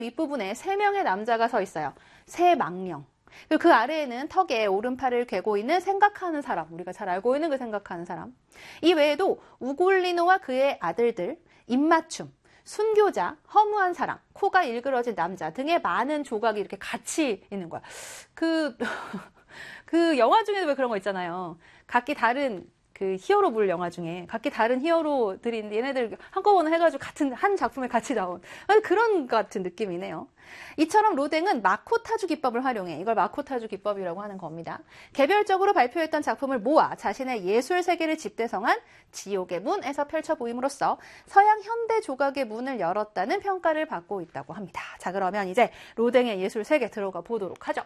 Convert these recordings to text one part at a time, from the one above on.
윗부분에 3명의 남자가 서 있어요. 세 망령. 그리고 그 아래에는 턱에 오른팔을 괴고 있는 생각하는 사람, 우리가 잘 알고 있는 그 생각하는 사람. 이 외에도 우골리노와 그의 아들들, 입맞춤, 순교자, 허무한 사람, 코가 일그러진 남자 등의 많은 조각이 이렇게 같이 있는 거야. 그 영화 중에도 왜 그런 거 있잖아요. 각기 다른 그 히어로물 영화 중에 각기 다른 히어로들인데 얘네들 한꺼번에 해가지고 같은 한 작품에 같이 나온 그런 것 같은 느낌이네요. 이처럼 로댕은 마코타주 기법을 활용해 이걸 마코타주 기법이라고 하는 겁니다. 개별적으로 발표했던 작품을 모아 자신의 예술 세계를 집대성한 지옥의 문에서 펼쳐 보임으로써 서양 현대 조각의 문을 열었다는 평가를 받고 있다고 합니다. 자, 그러면 이제 로댕의 예술 세계 들어가 보도록 하죠.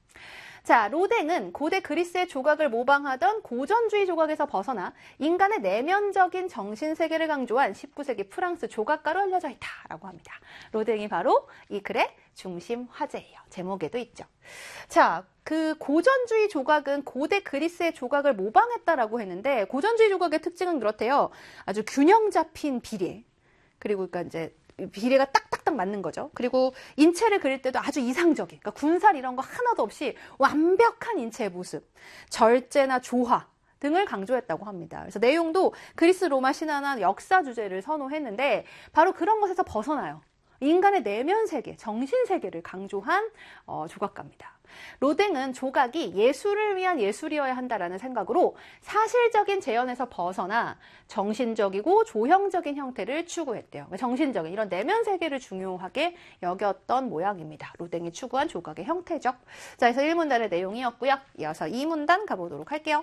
자, 로댕은 고대 그리스의 조각을 모방하던 고전주의 조각에서 벗어나 인간의 내면적인 정신세계를 강조한 19세기 프랑스 조각가로 알려져 있다라고 합니다. 로댕이 바로 이 글의 중심 화제예요. 제목에도 있죠. 자, 그 고전주의 조각은 고대 그리스의 조각을 모방했다라고 했는데 고전주의 조각의 특징은 그렇대요. 아주 균형 잡힌 비례. 그리고 그러니까 이제 비례가 딱딱딱 맞는 거죠. 그리고 인체를 그릴 때도 아주 이상적인, 그러니까 군살 이런 거 하나도 없이 완벽한 인체의 모습, 절제나 조화 등을 강조했다고 합니다. 그래서 내용도 그리스 로마 신화나 역사 주제를 선호했는데 바로 그런 것에서 벗어나요. 인간의 내면 세계, 정신 세계를 강조한 조각가입니다. 로댕은 조각이 예술을 위한 예술이어야 한다라는 생각으로 사실적인 재현에서 벗어나 정신적이고 조형적인 형태를 추구했대요. 정신적인 이런 내면 세계를 중요하게 여겼던 모양입니다. 로댕이 추구한 조각의 형태죠. 자, 그래서 1문단의 내용이었고요. 이어서 2문단 가보도록 할게요.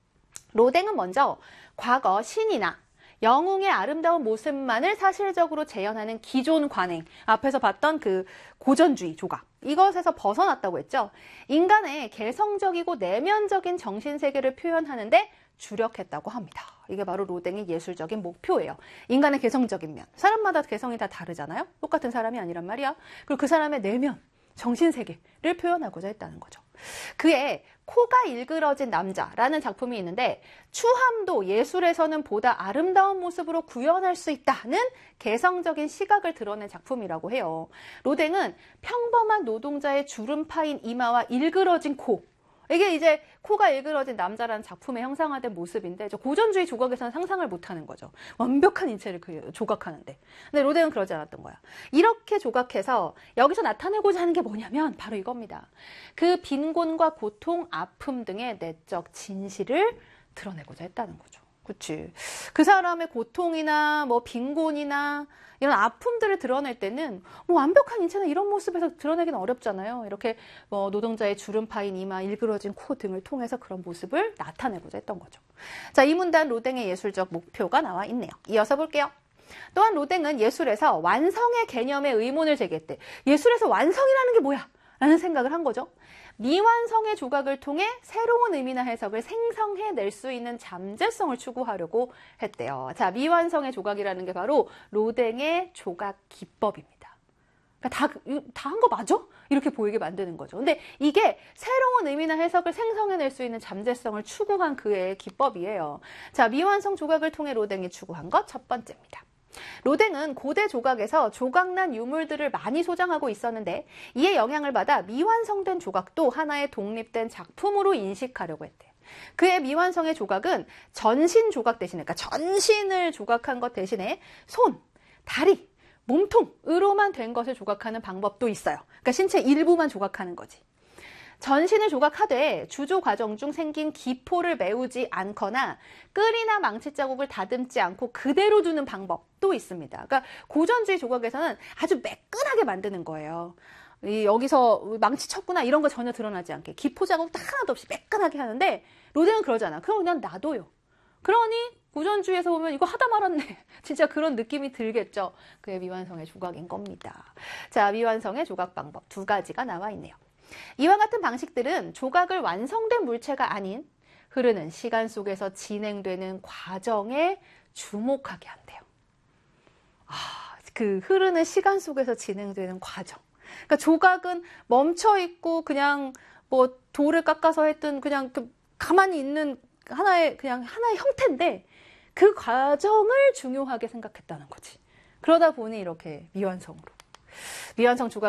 로댕은 먼저 과거 신이나 영웅의 아름다운 모습만을 사실적으로 재현하는 기존 관행, 앞에서 봤던 그 고전주의 조각, 이것에서 벗어났다고 했죠. 인간의 개성적이고 내면적인 정신세계를 표현하는데 주력했다고 합니다. 이게 바로 로댕의 예술적인 목표예요. 인간의 개성적인 면. 사람마다 개성이 다 다르잖아요. 똑같은 사람이 아니란 말이야. 그리고 그 사람의 내면, 정신세계를 표현하고자 했다는 거죠. 그의 코가 일그러진 남자라는 작품이 있는데 추함도 예술에서는 보다 아름다운 모습으로 구현할 수 있다는 개성적인 시각을 드러낸 작품이라고 해요. 로댕은 평범한 노동자의 주름 파인 이마와 일그러진 코, 이게 이제 코가 일그러진 남자라는 작품에 형상화된 모습인데 고전주의 조각에서는 상상을 못하는 거죠. 완벽한 인체를 조각하는데. 근데 로댕은 그러지 않았던 거야. 이렇게 조각해서 여기서 나타내고자 하는 게 뭐냐면 바로 이겁니다. 그 빈곤과 고통, 아픔 등의 내적 진실을 드러내고자 했다는 거죠. 그치? 그 사람의 고통이나 뭐 빈곤이나 이런 아픔들을 드러낼 때는 뭐 완벽한 인체나 이런 모습에서 드러내기는 어렵잖아요. 이렇게 노동자의 주름 파인 이마, 일그러진 코 등을 통해서 그런 모습을 나타내고자 했던 거죠. 자, 이 문단 로댕의 예술적 목표가 나와 있네요. 이어서 볼게요. 또한 로댕은 예술에서 완성의 개념에 의문을 제기했대. 예술에서 완성이라는 게 뭐야? 라는 생각을 한 거죠. 미완성의 조각을 통해 새로운 의미나 해석을 생성해낼 수 있는 잠재성을 추구하려고 했대요. 자, 미완성의 조각이라는 게 바로 로댕의 조각 기법입니다. 그러니까 다 한 거 맞아? 이렇게 보이게 만드는 거죠. 근데 이게 새로운 의미나 해석을 생성해낼 수 있는 잠재성을 추구한 그의 기법이에요. 자, 미완성 조각을 통해 로댕이 추구한 것 첫 번째입니다. 로댕은 고대 조각에서 조각난 유물들을 많이 소장하고 있었는데 이에 영향을 받아 미완성된 조각도 하나의 독립된 작품으로 인식하려고 했대요. 그의 미완성의 조각은 전신 조각 대신에, 그러니까 전신을 조각한 것 대신에 손, 다리, 몸통으로만 된 것을 조각하는 방법도 있어요. 그러니까 신체 일부만 조각하는 거지. 전신을 조각하되 주조 과정 중 생긴 기포를 메우지 않거나 끌이나 망치 자국을 다듬지 않고 그대로 두는 방법도 있습니다. 그러니까 고전주의 조각에서는 아주 매끈하게 만드는 거예요. 여기서 망치 쳤구나 이런 거 전혀 드러나지 않게 기포 자국도 하나도 없이 매끈하게 하는데 로댕은 그러잖아. 그럼 그냥 놔둬요. 그러니 고전주의에서 보면 이거 하다 말았네. 진짜 그런 느낌이 들겠죠. 그게 미완성의 조각인 겁니다. 자, 미완성의 조각 방법 2가지가 나와 있네요. 이와 같은 방식들은 조각을 완성된 물체가 아닌 흐르는 시간 속에서 진행되는 과정에 주목하게 한대요. 그 흐르는 시간 속에서 진행되는 과정. 그러니까 조각은 멈춰있고 그냥 뭐 돌을 깎아서 했든 그냥 가만히 있는 하나의 형태인데 그 과정을 중요하게 생각했다는 거지. 그러다 보니 이렇게 미완성으로. 미완성 조각